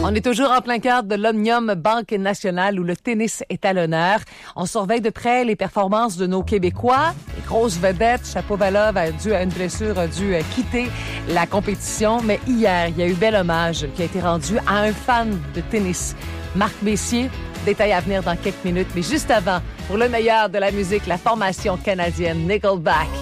On est toujours en plein cœur de l'Omnium Banque Nationale où le tennis est à l'honneur. On surveille de près les performances de nos Québécois. Les grosses vedettes, Shapovalov, dû à une blessure, a dû quitter la compétition. Mais hier, il y a eu bel hommage qui a été rendu à un fan de tennis, Marc Messier. Détail à venir dans quelques minutes. Mais juste avant, pour le meilleur de la musique, la formation canadienne Nickelback.